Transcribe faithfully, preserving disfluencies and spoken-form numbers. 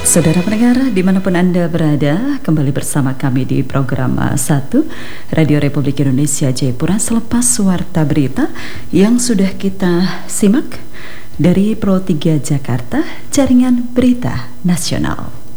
Saudara pendengar, dimanapun Anda berada, kembali bersama kami di program satu Radio Republik Indonesia Jayapura selepas warta berita yang sudah kita simak dari Pro tiga Jakarta, Jaringan Berita Nasional.